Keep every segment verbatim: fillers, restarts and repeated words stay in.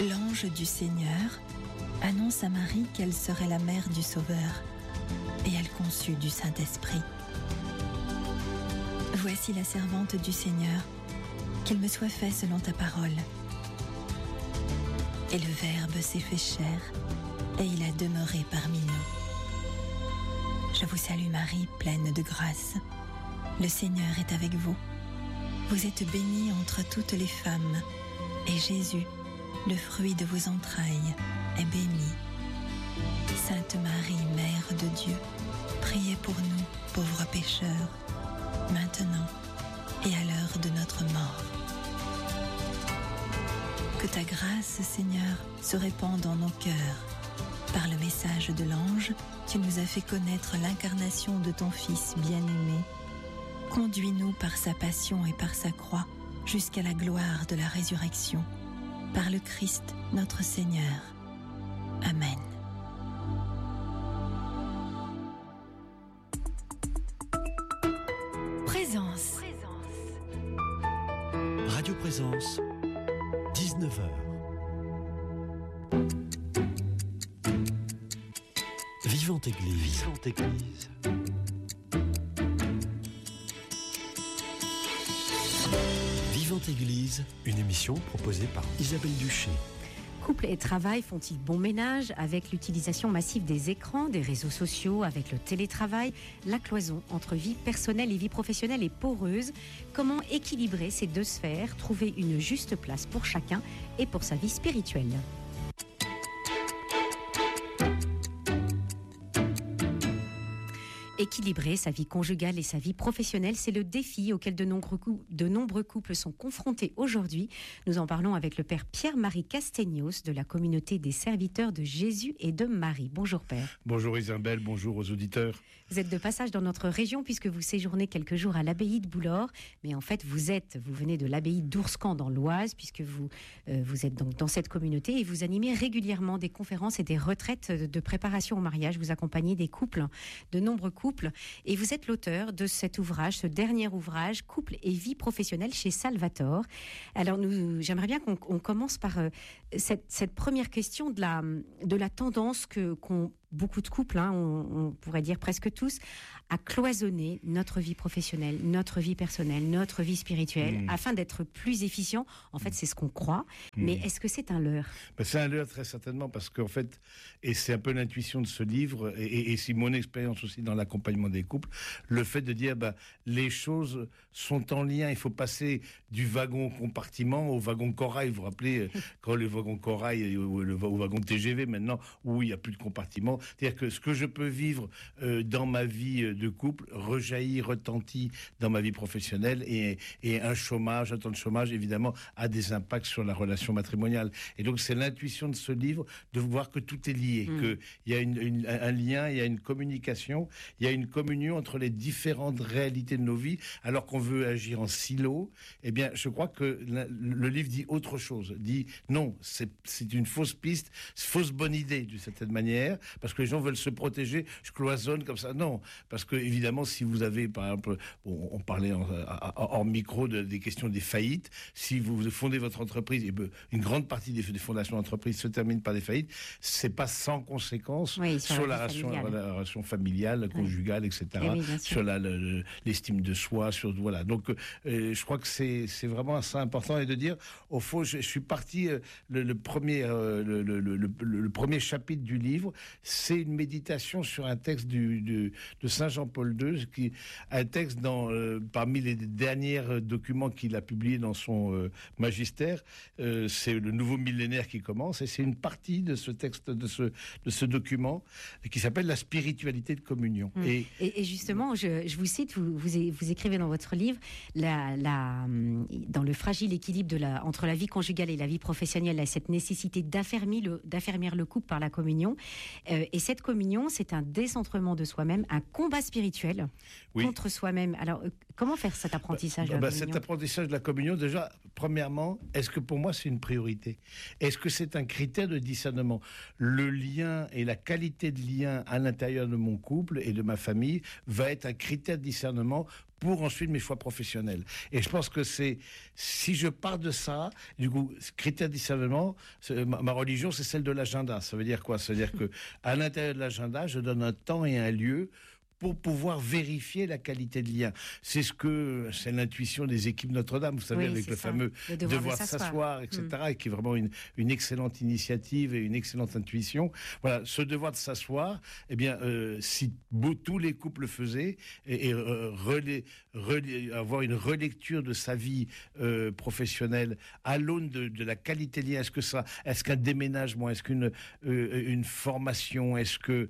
L'ange du Seigneur annonce à Marie qu'elle serait la mère du Sauveur, et elle conçut du Saint-Esprit. Voici la servante du Seigneur, qu'il me soit fait selon ta parole. Et le Verbe s'est fait chair, et il a demeuré parmi nous. Je vous salue Marie, pleine de grâce. Le Seigneur est avec vous. Vous êtes bénie entre toutes les femmes, et Jésus, le fruit de vos entrailles, est béni. Sainte Marie, Mère de Dieu, priez pour nous, pauvres pécheurs, maintenant et à l'heure de notre mort. Que ta grâce, Seigneur, se répande dans nos cœurs. Par le message de l'ange, tu nous as fait connaître l'incarnation de ton Fils bien-aimé. Conduis-nous par sa passion et par sa croix jusqu'à la gloire de la résurrection. Par le Christ, notre Seigneur. Amen. Présence. Radio Présence, dix-neuf heures. Vivante Église. Vivante Église. Vivante Église, une émission proposée par Isabelle Duché. Couple et travail font-ils bon ménage avec l'utilisation massive des écrans, des réseaux sociaux, avec le télétravail? La cloison entre vie personnelle et vie professionnelle est poreuse. Comment équilibrer ces deux sphères, trouver une juste place pour chacun et pour sa vie spirituelle? Équilibrer sa vie conjugale et sa vie professionnelle, c'est le défi auquel de nombreux, cou- de nombreux couples sont confrontés aujourd'hui. Nous en parlons avec le Père Pierre-Marie Castegnos de la communauté des serviteurs de Jésus et de Marie. Bonjour Père. Bonjour Isabelle, bonjour aux auditeurs. Vous êtes de passage dans notre région puisque vous séjournez quelques jours à l'abbaye de Boulor, mais en fait vous êtes, vous venez de l'abbaye d'Ourscan dans l'Oise puisque vous, euh, vous êtes donc dans cette communauté et vous animez régulièrement des conférences et des retraites de préparation au mariage. Vous accompagnez des couples, de nombreux couples. Et vous êtes l'auteur de cet ouvrage, ce dernier ouvrage, Couple et vie professionnelle chez Salvator. Alors, nous, j'aimerais bien qu'on on commence par euh, cette, cette première question de la, de la tendance que, qu'ont beaucoup de couples, hein, on, on pourrait dire presque tous, à cloisonner notre vie professionnelle, notre vie personnelle, notre vie spirituelle, mmh. afin d'être plus efficient. En fait, c'est ce qu'on croit. Mmh. Mais est-ce que c'est un leurre ? Ben, c'est un leurre très certainement parce qu'en fait, et c'est un peu l'intuition de ce livre, et, et, et c'est mon expérience aussi dans l'accompagnement des couples, le fait de dire, ben, les choses sont en lien. Il faut passer du wagon compartiment au wagon corail. Vous vous rappelez, quand le wagon corail ou le, au wagon T G V maintenant, où il n'y a plus de compartiment. C'est-à-dire que ce que je peux vivre euh, dans ma vie de couple rejaillit, retentit dans ma vie professionnelle et, et un chômage, un temps de chômage, évidemment, a des impacts sur la relation matrimoniale. Et donc, c'est l'intuition de ce livre de voir que tout est lié, mmh. qu'il y a une, une, un lien, il y a une communication, il y a une communion entre les différentes réalités de nos vies, alors qu'on veut agir en silo. Eh bien, je crois que le, le livre dit autre chose, dit non, c'est, c'est une fausse piste, fausse bonne idée, d'une certaine manière, parce que les gens veulent se protéger, je cloisonne comme ça. Non, parce que évidemment, si vous avez, par exemple, on, on parlait en, en, en micro de, des questions des faillites, si vous fondez votre entreprise, et une grande partie des, des fondations d'entreprise se terminent par des faillites, c'est pas sans conséquence oui, sur, sur la, la, relation, la relation familiale, conjugale, oui. et cetera. Oui, sur la, le, l'estime de soi, sur voilà. Donc, euh, je crois que c'est, c'est vraiment assez important et de dire, au fond, je, je suis parti euh, le, le premier, euh, le, le, le, le, le premier chapitre du livre. C'est une méditation sur un texte du, du, de Saint Jean-Paul deux, qui, un texte dans, euh, parmi les derniers documents qu'il a publiés dans son euh, magistère. Euh, c'est le nouveau millénaire qui commence et c'est une partie de ce texte, de ce, de ce document qui s'appelle la spiritualité de communion. Mmh. Et, et, et justement, je, je vous cite, vous, vous, vous écrivez dans votre livre, la, la, dans le fragile équilibre de la, entre la vie conjugale et la vie professionnelle, à cette nécessité d'affermir le, d'affermir le couple par la communion. Euh, et cette communion, c'est un décentrement de soi-même, un combat spirituel oui. contre soi-même. Alors, euh, comment faire cet apprentissage bah, de la bah, communion ? Cet apprentissage de la communion, déjà, premièrement, est-ce que pour moi c'est une priorité ? Est-ce que c'est un critère de discernement ? Le lien et la qualité de lien à l'intérieur de mon couple et de ma famille va être un critère de discernement pour ensuite mes choix professionnels. Et je pense que c'est, si je pars de ça, du coup, critère de discernement, ma, ma religion, c'est celle de l'agenda. Ça veut dire quoi? Ça veut dire que à l'intérieur de l'agenda, je donne un temps et un lieu pour pouvoir vérifier la qualité de lien. C'est ce que c'est l'intuition des équipes Notre-Dame, vous savez, oui, avec le ça. fameux le devoir, devoir de s'asseoir, s'asseoir et cetera, mmh. et qui est vraiment une, une excellente initiative et une excellente intuition. Voilà, ce devoir de s'asseoir, eh bien, euh, si beau, tous les couples le faisaient, et, et euh, relais, relais, avoir une relecture de sa vie euh, professionnelle à l'aune de, de la qualité de lien, est-ce que ça, est-ce qu'un déménagement, est-ce qu'une euh, une formation, est-ce que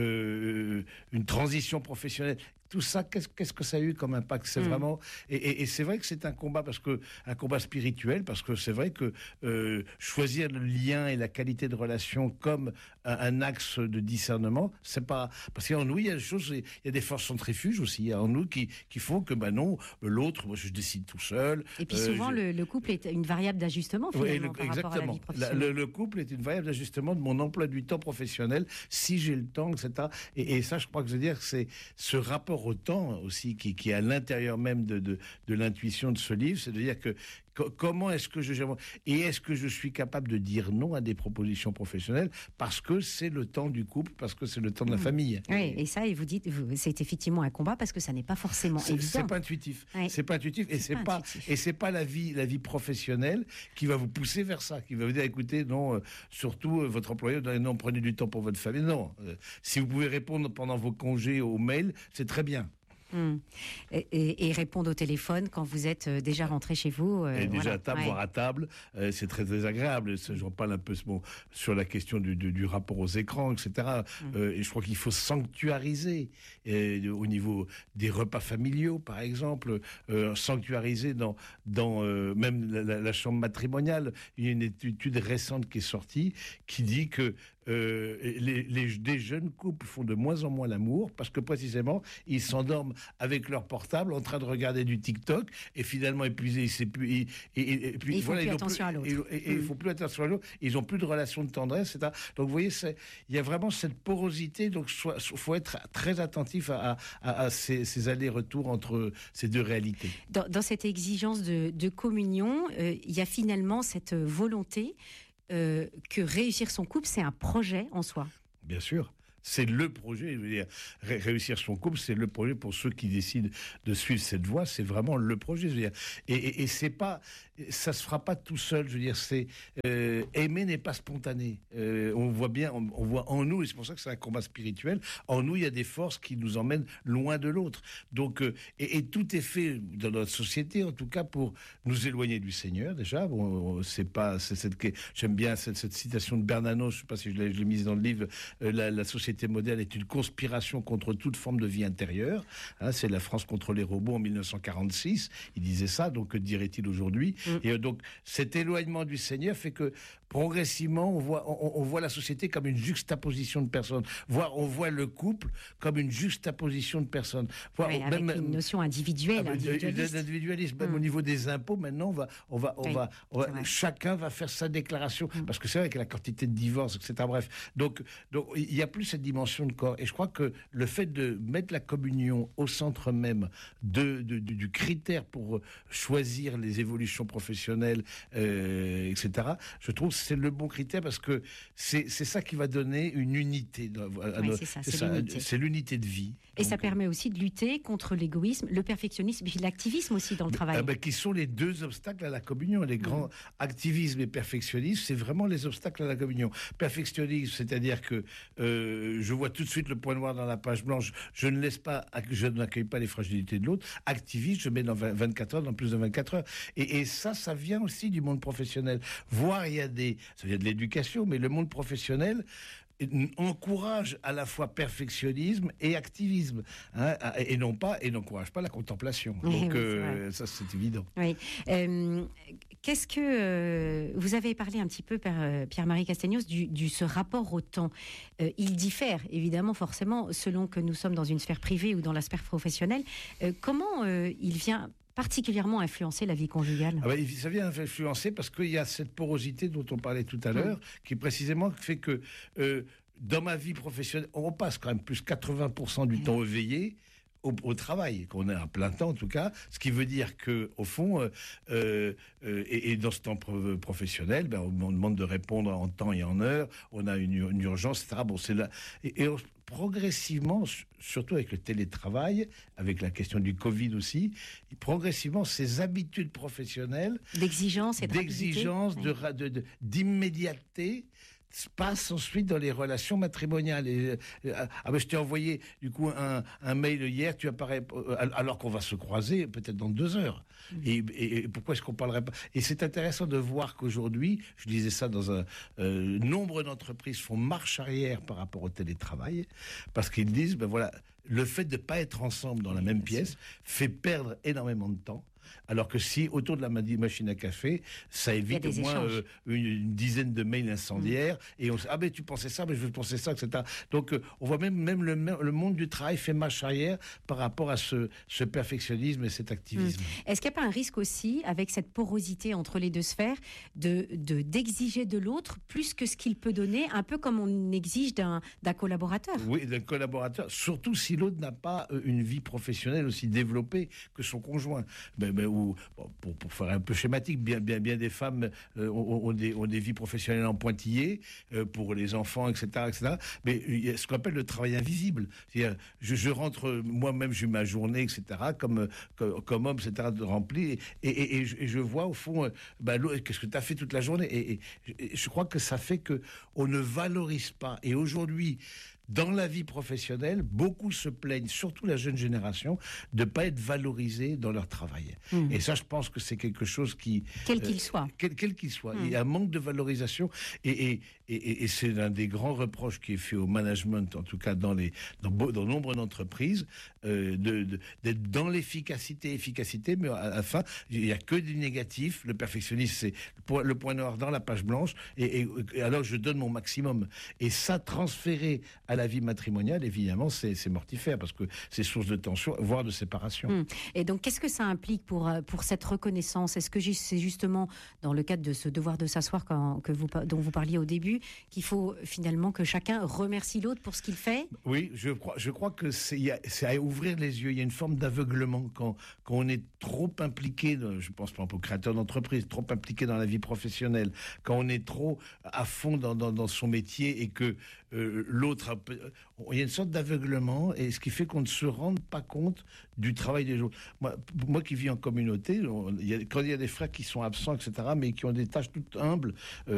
euh, une transition professionnelle, tout ça, qu'est-ce, qu'est-ce que ça a eu comme impact? C'est mmh. vraiment, et, et, et c'est vrai que c'est un combat, parce que un combat spirituel, parce que c'est vrai que euh, choisir le lien et la qualité de relation comme un, un axe de discernement, c'est pas, parce qu'en nous il y a des choses, il y a des forces centrifuges aussi en nous qui qui font que ben non, l'autre, moi je décide tout seul. Et puis souvent euh, le, le couple est une variable d'ajustement finalement, oui, le, par exactement. rapport à la vie professionnelle. La, le, le couple est une variable d'ajustement de mon emploi du temps professionnel, si j'ai le temps, et cetera. Et, et ça, je crois que je veux dire, c'est ce rapport au temps aussi qui, qui est à l'intérieur même de, de, de l'intuition de ce livre, c'est de dire que co- comment est-ce que je gère, et est-ce que je suis capable de dire non à des propositions professionnelles parce que c'est le temps du couple, parce que c'est le temps de la mmh. famille. Oui, et ça, et vous dites, vous, c'est effectivement un combat parce que ça n'est pas forcément c'est, évident. C'est pas intuitif. Oui. C'est pas intuitif, et c'est, c'est pas, intuitif. et c'est pas la vie, la vie professionnelle qui va vous pousser vers ça, qui va vous dire, écoutez, non, euh, surtout euh, votre employeur, non, prenez du temps pour votre famille. Non, euh, si vous pouvez répondre pendant vos congés aux mails, c'est très bien. Mmh. Et, et, et répondre au téléphone quand vous êtes déjà rentré chez vous. Euh, et déjà voilà. à table, ouais. voire à table, euh, c'est très désagréable. J'en parle un peu bon, sur la question du, du, du rapport aux écrans, et cetera. Mmh. Euh, et je crois qu'il faut sanctuariser euh, au niveau des repas familiaux, par exemple, euh, sanctuariser dans, dans euh, même la, la chambre matrimoniale. Il y a une étude récente qui est sortie qui dit que Euh, les, les, des jeunes couples font de moins en moins l'amour parce que précisément ils s'endorment avec leur portable en train de regarder du TikTok et finalement épuisés, ils, et, et, et, et puis ils font voilà, plus ils attention plus, à l'autre. Et, et, et mmh. ils font plus attention à l'autre. Ils ont plus de relation de tendresse, et cetera. Donc vous voyez, c'est, il y a vraiment cette porosité. Donc il faut être très attentif à, à, à ces, ces allers-retours entre ces deux réalités. Dans, dans cette exigence de, de communion, euh, il y a finalement cette volonté Euh, que réussir son couple, c'est un projet en soi. Bien sûr. C'est le projet, je veux dire, ré- réussir son couple, c'est le projet pour ceux qui décident de suivre cette voie, c'est vraiment le projet, je veux dire. Et, et, et c'est pas, ça se fera pas tout seul, je veux dire, c'est, euh, aimer n'est pas spontané. Euh, on voit bien, on, on voit en nous, et c'est pour ça que c'est un combat spirituel, en nous il y a des forces qui nous emmènent loin de l'autre. Donc, euh, et, et tout est fait dans notre société, en tout cas, pour nous éloigner du Seigneur, déjà. Bon, c'est pas, c'est cette, j'aime bien cette, cette citation de Bernanos, je sais pas si je l'ai, je l'ai mise dans le livre, euh, la, la société moderne est une conspiration contre toute forme de vie intérieure. Hein, c'est la France contre les robots en dix-neuf cent quarante-six. Il disait ça, donc que dirait-il aujourd'hui? mmh. Et euh, donc cet éloignement du Seigneur fait que progressivement on voit, on, on voit la société comme une juxtaposition de personnes. Voire on voit le couple comme une juxtaposition de personnes. Voire, oui, avec même, une notion individuelle. Ah, individualiste. Individualisme. Même mmh. au niveau des impôts, maintenant on va, on va, on oui, va, on va chacun va faire sa déclaration. Mmh. Parce que c'est vrai que la quantité de divorces, et cetera. Bref, donc donc il y a plus cette dimension de corps. Et je crois que le fait de mettre la communion au centre même de, de, de, du critère pour choisir les évolutions professionnelles, euh, et cetera, je trouve que c'est le bon critère parce que c'est, c'est ça qui va donner une unité. À oui, nos, c'est ça, c'est, c'est, ça l'unité. c'est l'unité de vie. Et donc, ça permet aussi de lutter contre l'égoïsme, le perfectionnisme et l'activisme aussi dans le travail. Ah ben, qui sont les deux obstacles à la communion. Les grands mmh. activisme et perfectionnisme, c'est vraiment les obstacles à la communion. Perfectionnisme, c'est-à-dire que euh, je vois tout de suite le point noir dans la page blanche, je ne laisse pas, je n'accueille pas les fragilités de l'autre. Activiste, je mets dans vingt-quatre heures, dans plus de vingt-quatre heures. Et, et ça, ça vient aussi du monde professionnel. Voire il y a des, ça vient de l'éducation, mais le monde professionnel encourage à la fois perfectionnisme et activisme, hein, et non pas, et n'encourage pas la contemplation. Donc oui, euh, ça c'est évident. Oui. Euh, qu'est-ce que euh, vous avez parlé un petit peu, Père, Pierre-Marie Castegnos, du, du ce rapport au temps. Euh, il diffère évidemment forcément selon que nous sommes dans une sphère privée ou dans la sphère professionnelle. Euh, comment euh, il vient particulièrement influencer la vie conjugale? Ah ben, ça vient influencer parce qu'il y a cette porosité dont on parlait tout à l'heure, mmh. qui précisément fait que euh, dans ma vie professionnelle, on passe quand même plus quatre-vingts pour cent du mmh. temps éveillé, au, au travail, qu'on est à plein temps en tout cas, ce qui veut dire que au fond, euh, euh, et, et dans ce temps pro- professionnel, ben, on demande de répondre en temps et en heure, on a une, une urgence, et cetera. Bon, c'est là, et, et on, progressivement, surtout avec le télétravail, avec la question du Covid aussi, progressivement, ces habitudes professionnelles, d'exigence et de d'exigence, de, rapidité, de, de, d'immédiateté, se passe ensuite dans les relations matrimoniales. Et, euh, ah ben je t'ai envoyé du coup un, un mail hier, tu apparais euh, alors qu'on va se croiser peut-être dans deux heures. Mmh. Et, et, et pourquoi est-ce qu'on parlerait pas? Et c'est intéressant de voir qu'aujourd'hui, je disais ça dans un euh, nombre d'entreprises font marche arrière par rapport au télétravail parce qu'ils disent ben voilà, le fait de pas être ensemble dans la même pièce fait perdre énormément de temps. Alors que si, autour de la machine à café, ça évite au moins euh, une, une dizaine de mails incendiaires, mmh. et on se dit, ah ben tu pensais ça, ben je pensais ça, et cetera. Donc euh, on voit même, même le, le monde du travail fait marche arrière par rapport à ce, ce perfectionnisme et cet activisme. Mmh. Est-ce qu'il n'y a pas un risque aussi, avec cette porosité entre les deux sphères, de, de, d'exiger de l'autre plus que ce qu'il peut donner, un peu comme on exige d'un, d'un collaborateur? Oui, d'un collaborateur, surtout si l'autre n'a pas une vie professionnelle aussi développée que son conjoint. Ben, ben, ou, bon, pour, pour faire un peu schématique, bien, bien, bien des femmes euh, ont, ont, des, ont des vies professionnelles en pointillés euh, pour les enfants, et cetera, et cetera. Mais il y a ce qu'on appelle le travail invisible. C'est-à-dire, je, je rentre, moi-même, j'ai ma journée, et cetera, comme, comme, comme homme, et cetera, de rempli, et, et, et, je, et je vois au fond, ben, qu'est-ce que tu as fait toute la journée. Et, et, et je crois que ça fait qu'on ne valorise pas. Et aujourd'hui, dans la vie professionnelle, beaucoup se plaignent, surtout la jeune génération, de ne pas être valorisés dans leur travail. Mmh. Et ça, je pense que c'est quelque chose qui... Quel qu'il euh, soit. Quel, quel qu'il soit. Mmh. Il y a un manque de valorisation. Et, et, et, et c'est l'un des grands reproches qui est fait au management, en tout cas dans, les, dans, dans nombre d'entreprises, euh, de, de, d'être dans l'efficacité, efficacité, mais à la fin, il n'y a que du négatif. Le perfectionnisme, c'est le point noir dans la page blanche. Et, et, et alors, je donne mon maximum. Et ça, transféré à la vie matrimoniale, évidemment, c'est, c'est mortifère parce que c'est source de tension, voire de séparation. Mmh. Et donc, qu'est-ce que ça implique pour, pour cette reconnaissance? Est-ce que c'est justement dans le cadre de ce devoir de s'asseoir quand, que vous, dont vous parliez au début, qu'il faut finalement que chacun remercie l'autre pour ce qu'il fait? Oui, je crois, je crois que c'est, y a, c'est à ouvrir les yeux. Il y a une forme d'aveuglement quand, quand on est trop impliqué, dans, je pense par exemple aux créateurs d'entreprise, trop impliqué dans la vie professionnelle, quand on est trop à fond dans, dans, dans son métier et que euh, l'autre... Il y a une sorte d'aveuglement, et ce qui fait qu'on ne se rende pas compte du travail des autres. Moi, moi qui vis en communauté, on, il y a, quand il y a des frères qui sont absents, et cetera, mais qui ont des tâches toutes humbles, euh,